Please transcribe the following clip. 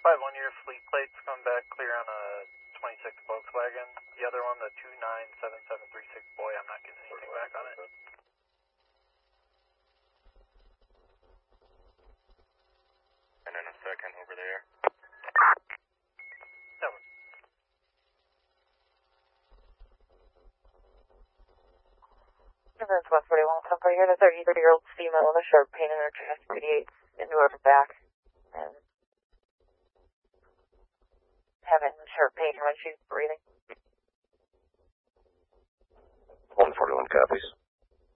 5-1, your fleet plate's coming back clear on a 26 Volkswagen. The other one, the 297736 boy, I'm not getting anything back on it. And in a second over there. No. That's West 41, come for here, the 33-year-old female in a sharp pain in her chest, radiates into her back, and having sharp pain when she's breathing. 141 copies.